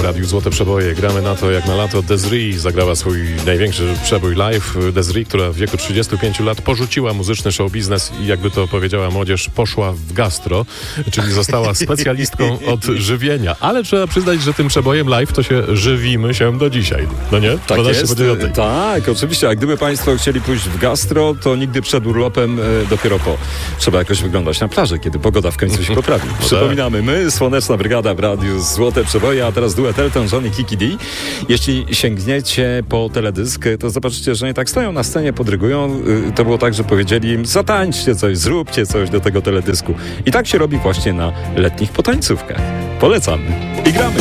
radiu Złote Przeboje. Gramy na to jak na lato. Desiree zagrała swój największy przebój live. Desiree, która w wieku 35 lat porzuciła muzyczny show biznes i jakby to powiedziała młodzież, poszła w gastro, czyli została specjalistką od żywienia. Ale trzeba przyznać, że tym przebojem live to się żywimy się do dzisiaj. No nie? Tak jest. Tak, oczywiście. A gdyby Państwo chcieli pójść w gastro, to nigdy przed urlopem, dopiero po. Trzeba jakoś wyglądać na plaży, kiedy pogoda w końcu się poprawi. Przypominamy, my, Słoneczna Brygada w radiu Złote Przeboje, a teraz duet Elton John i Kiki Dee. Jeśli sięgniecie po teledysk, to zobaczycie, że nie tak stoją na scenie, podrygują. To było tak, że powiedzieli im, zatańczcie coś, zróbcie coś do tego teledysku. I tak się robi właśnie na letnich potańcówkach. Polecamy. I gramy.